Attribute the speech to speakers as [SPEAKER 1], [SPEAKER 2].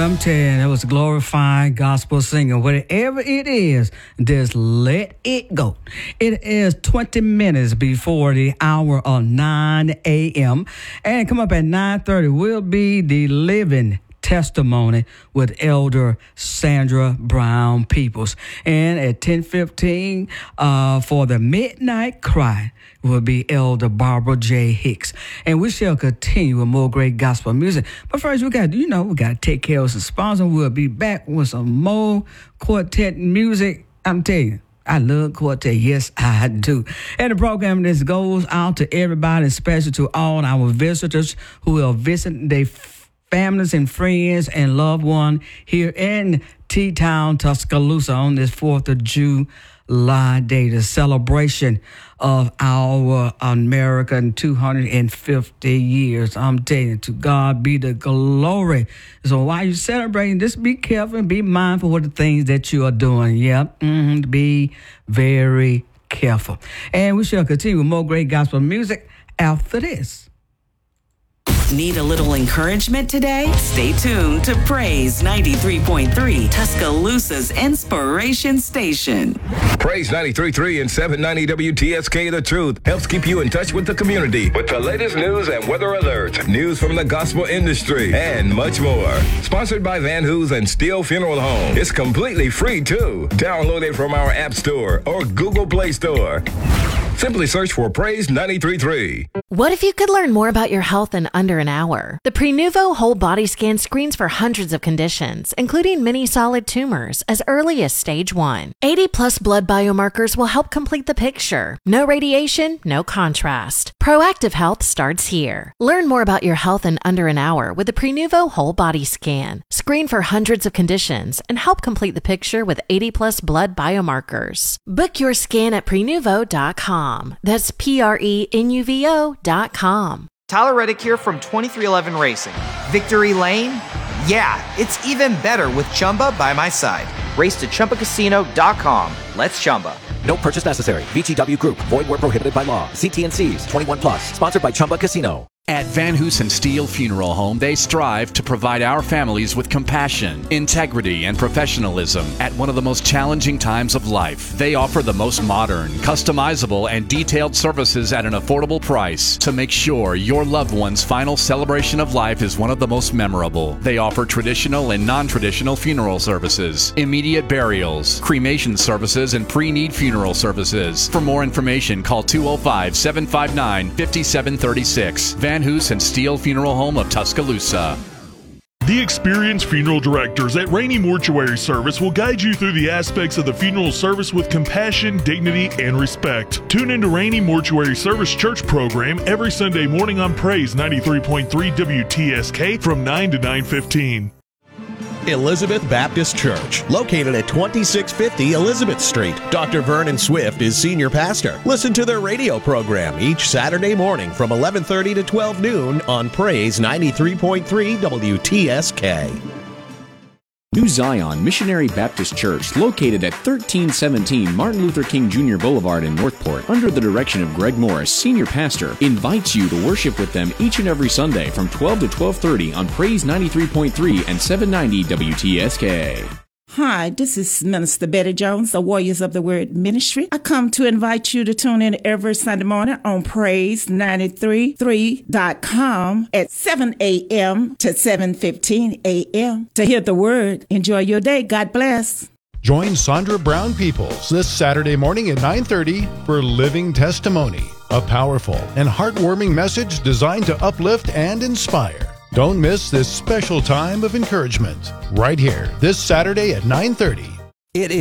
[SPEAKER 1] I'm telling you, it was glorifying gospel singing. Whatever it is, just let it go. It is 20 minutes before the hour of 9 a.m. And come up at 9:30 will be the living testimony with Elder Sandra Brown Peoples. And at 10:15 for the midnight cry will be Elder Barbara J. Hicks. And we shall continue with more great gospel music. But first, we got to take care of some sponsors. We'll be back with some more quartet music. I'm telling you, I love quartet. Yes, I do. And the program, this goes out to everybody, especially to all our visitors who are visiting their families and friends and loved ones here in T-Town, Tuscaloosa on this 4th of July day, the celebration of our American 250 years. I'm telling you, to God be the glory. So while you're celebrating, just be careful and be mindful of the things that you are doing. Yep, be very careful. And we shall continue with more great gospel music after this.
[SPEAKER 2] Need a little encouragement today? Stay tuned to Praise 93.3, Tuscaloosa's inspiration station.
[SPEAKER 3] Praise 93.3 and 790 WTSK The Truth helps keep you in touch with the community with the latest news and weather alerts, news from the gospel industry, and much more. Sponsored by Van Hoos and Steele Funeral Home. It's completely free, too. Download it from our App Store or Google Play Store. Simply search for Praise 93.3.
[SPEAKER 4] What if you could learn more about your health in under an hour? The Prenuvo Whole Body Scan screens for hundreds of conditions, including many solid tumors, as early as stage 1. 80-plus blood biomarkers will help complete the picture. No radiation, no contrast. Proactive health starts here. Learn more about your health in under an hour with the Prenuvo Whole Body Scan. Screen for hundreds of conditions and help complete the picture with 80-plus blood biomarkers. Book your scan at Prenuvo.com. That's Prenuvo.com.
[SPEAKER 5] Tyler Reddick here from 2311 Racing. Victory Lane? Yeah, it's even better with Chumba by my side. Race to ChumbaCasino.com. Let's Chumba.
[SPEAKER 6] No purchase necessary. VGW Group. Void where prohibited by law. See T&Cs. 21 plus. Sponsored by Chumba Casino.
[SPEAKER 7] At Van Hoos and Steele Funeral Home, they strive to provide our families with compassion, integrity, and professionalism at one of the most challenging times of life. They offer the most modern, customizable, and detailed services at an affordable price to make sure your loved one's final celebration of life is one of the most memorable. They offer traditional and non-traditional funeral services, immediate burials, cremation services, and pre-need funeral services. For more information, call 205-759-5736. Van Hoos and Steele Funeral Home of Tuscaloosa.
[SPEAKER 8] The experienced funeral directors at Rainey Mortuary Service will guide you through the aspects of the funeral service with compassion, dignity, and respect. Tune into Rainey Mortuary Service Church program every Sunday morning on Praise 93.3 WTSK from 9 to 9:15.
[SPEAKER 9] Elizabeth Baptist Church, located at 2650 Elizabeth Street. Dr. Vernon Swift is senior pastor. Listen to their radio program each Saturday morning from 11:30 to 12 noon on Praise 93.3 WTSK.
[SPEAKER 10] New Zion Missionary Baptist Church, located at 1317 Martin Luther King Jr. Boulevard in Northport, under the direction of Greg Morris, Senior Pastor, invites you to worship with them each and every Sunday from 12 to 12:30 on Praise 93.3 and 790 WTSK.
[SPEAKER 11] Hi, this is Minister Betty Jones, the Warriors of the Word Ministry. I come to invite you to tune in every Sunday morning on Praise 93.3.com at 7 a.m. to 7:15 a.m. to hear the Word. Enjoy your day. God bless.
[SPEAKER 12] Join Sandra Brown Peoples this Saturday morning at 9:30 for Living Testimony, a powerful and heartwarming message designed to uplift and inspire. Don't miss this special time of encouragement right here this Saturday at 9:30.
[SPEAKER 6] It is